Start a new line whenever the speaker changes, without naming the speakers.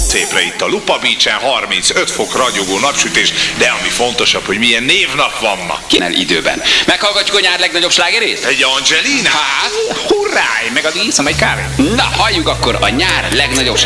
Szépre itt a Lupa Beach-en 35 fok ragyogó napsütés, de ami fontosabb, hogy milyen névnap van ma.
Kinel időben. Meghallgatjuk a nyár legnagyobb slágerét?
Egy Angelina?
Hát?
Hurrá, meg az iszom egy kávét.
Na, halljuk akkor a nyár legnagyobb